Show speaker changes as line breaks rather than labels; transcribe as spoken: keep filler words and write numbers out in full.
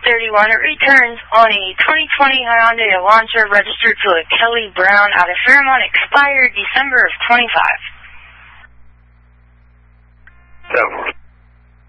thirty-one. It returns on a twenty twenty Hyundai Elantra registered to a Kelly Brown out of Fairmont, expired December of twenty-five.